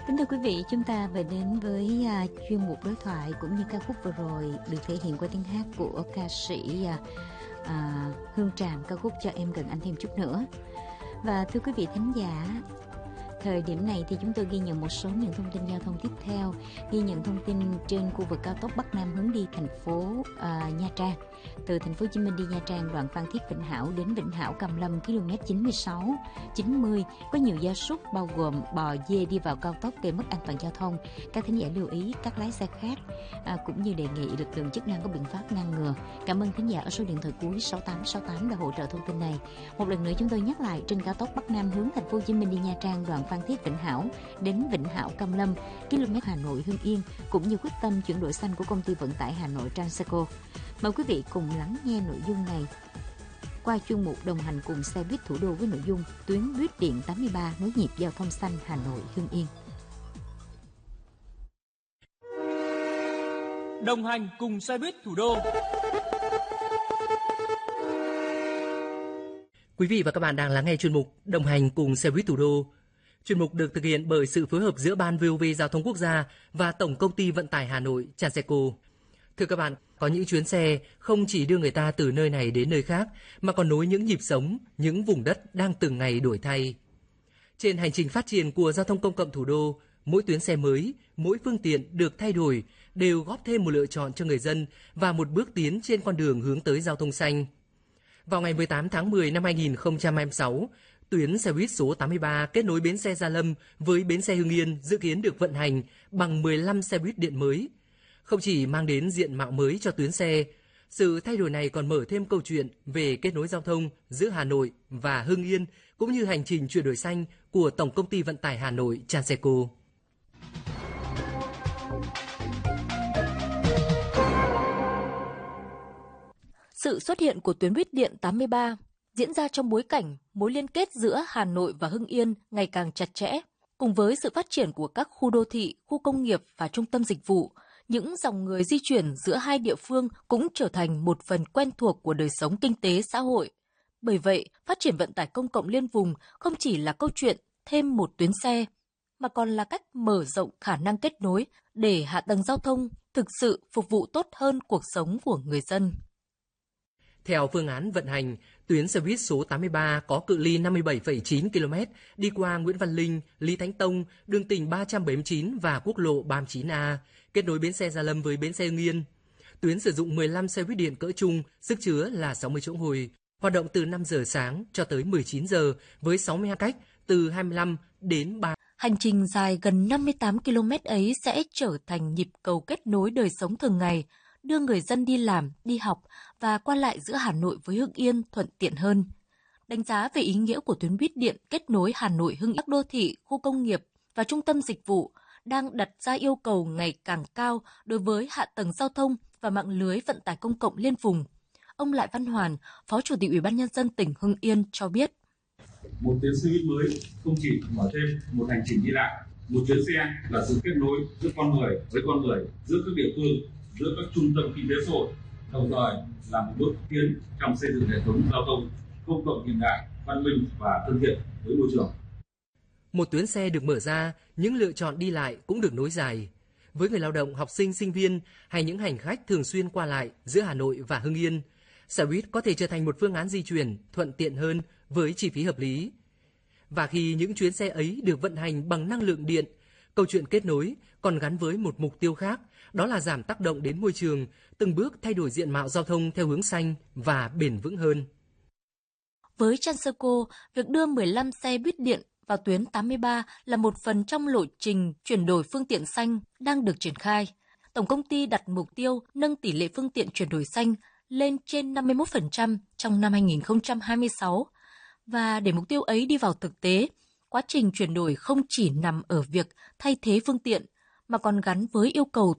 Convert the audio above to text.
Kính thưa quý vị, chúng ta về đến với chuyên mục đối thoại cũng như ca khúc vừa rồi được thể hiện qua tiếng hát của ca sĩ Hương Tràm, ca khúc Cho Em Gần Anh Thêm Chút Nữa. Và thưa quý vị thính giả, thời điểm này thì chúng tôi ghi nhận một số những thông tin giao thông tiếp theo. Ghi nhận thông tin trên khu vực cao tốc Bắc Nam hướng đi thành phố Nha Trang. Từ thành phố Hồ Chí Minh đi Nha Trang, đoạn Phan Thiết Vĩnh Hảo đến Vĩnh Hảo Cam Lâm km 96, 90 có nhiều gia súc bao gồm bò, dê đi vào cao tốc gây mất an toàn giao thông. Các thính giả lưu ý các lái xe khác cũng như đề nghị lực lượng chức năng có biện pháp ngăn ngừa. Cảm ơn thính giả ở số điện thoại cuối 6868 đã hỗ trợ thông tin này. Một lần nữa chúng tôi nhắc lại, trên cao tốc Bắc Nam hướng thành phố Hồ Chí Minh đi Nha Trang, đoạn Phan Thiết Vĩnh Hảo đến Vĩnh Hảo Cam Lâm km Hà Nội Hưng Yên cũng như quyết tâm chuyển đổi xanh của công ty vận tải Hà Nội Transeco. Mời quý vị cùng lắng nghe nội dung này qua chuyên mục đồng hành cùng xe buýt thủ đô với nội dung tuyến buýt điện 83 nối nhịp giao thông xanh Hà Nội Hưng Yên. Đồng hành cùng xe buýt thủ đô. Quý vị và các bạn đang lắng nghe chuyên mục Đồng hành cùng xe buýt thủ đô. Chuyên mục được thực hiện bởi sự phối hợp giữa Ban VOV Giao thông Quốc gia và Tổng Công ty Vận tải Hà Nội Transeco. Thưa các bạn, có những chuyến xe không chỉ đưa người ta từ nơi này đến nơi khác, mà còn nối những nhịp sống, những vùng đất đang từng ngày đổi thay. Trên hành trình phát triển của giao thông công cộng thủ đô, mỗi tuyến xe mới, mỗi phương tiện được thay đổi đều góp thêm một lựa chọn cho người dân và một bước tiến trên con đường hướng tới giao thông xanh. Vào ngày 18 tháng 10 năm 2026, tuyến xe buýt số 83 kết nối bến xe Gia Lâm với bến xe Hưng Yên dự kiến được vận hành bằng 15 xe buýt điện mới. Không chỉ mang đến diện mạo mới cho tuyến xe, sự thay đổi này còn mở thêm câu chuyện về kết nối giao thông giữa Hà Nội và Hưng Yên cũng như hành trình chuyển đổi xanh của Tổng Công ty Vận tải Hà Nội Transeco. Sự xuất hiện của tuyến buýt điện 83 diễn ra trong bối cảnh mối liên kết giữa Hà Nội và Hưng Yên ngày càng chặt chẽ. Cùng với sự phát triển của các khu đô thị, khu công nghiệp và trung tâm dịch vụ, những dòng người di chuyển giữa hai địa phương cũng trở thành một phần quen thuộc của đời sống kinh tế xã hội. Bởi vậy, phát triển vận tải công cộng liên vùng không chỉ là câu chuyện thêm một tuyến xe, mà còn là cách mở rộng khả năng kết nối để hạ tầng giao thông thực sự phục vụ tốt hơn cuộc sống của người dân. Theo phương án vận hành, tuyến xe buýt số 83 có cự ly 57,9 km đi qua Nguyễn Văn Linh, Lý Thánh Tông, đường tỉnh 379 và quốc lộ 39A, kết nối bến xe Gia Lâm với bến xe Hưng Yên. Tuyến sử dụng 15 xe buýt điện cỡ trung, sức chứa là 60 chỗ ngồi, hoạt động từ 5 giờ sáng cho tới 19 giờ với 62 cách từ 25 đến 30. Hành trình dài gần 58 km ấy sẽ trở thành nhịp cầu kết nối đời sống thường ngày, đưa người dân đi làm, đi học và qua lại giữa Hà Nội với Hưng Yên thuận tiện hơn. Đánh giá về ý nghĩa của tuyến buýt điện kết nối Hà Nội Hưng Yên, các đô thị, khu công nghiệp và trung tâm dịch vụ đang đặt ra yêu cầu ngày càng cao đối với hạ tầng giao thông và mạng lưới vận tải công cộng liên vùng. Ông Lại Văn Hoàn, Phó Chủ tịch Ủy ban Nhân dân tỉnh Hưng Yên cho biết. Một tuyến xe buýt mới không chỉ mở thêm một hành trình đi lại, một chuyến xe là sự kết nối giữa con người với con người, giữa các địa phương, giữa các trung tâm kinh tế xã hội, đồng thời là một bước tiến trong xây dựng hệ thống giao thông công cộng hiện đại, văn minh và thân thiện với môi trường. Một tuyến xe được mở ra, những lựa chọn đi lại cũng được nối dài. Với người lao động, học sinh, sinh viên hay những hành khách thường xuyên qua lại giữa Hà Nội và Hưng Yên, xe buýt có thể trở thành một phương án di chuyển thuận tiện hơn với chi phí hợp lý. Và khi những chuyến xe ấy được vận hành bằng năng lượng điện, câu chuyện kết nối còn gắn với một mục tiêu khác, đó là giảm tác động đến môi trường, từng bước thay đổi diện mạo giao thông theo hướng xanh và bền vững hơn. Với Transeco, việc đưa 15 xe buýt điện vào tuyến 83 là một phần trong lộ trình chuyển đổi phương tiện xanh đang được triển khai. Tổng công ty đặt mục tiêu nâng tỷ lệ phương tiện chuyển đổi xanh lên trên 51% trong năm 2026. Và để mục tiêu ấy đi vào thực tế, quá trình chuyển đổi không chỉ nằm ở việc thay thế phương tiện, mà còn gắn với yêu cầu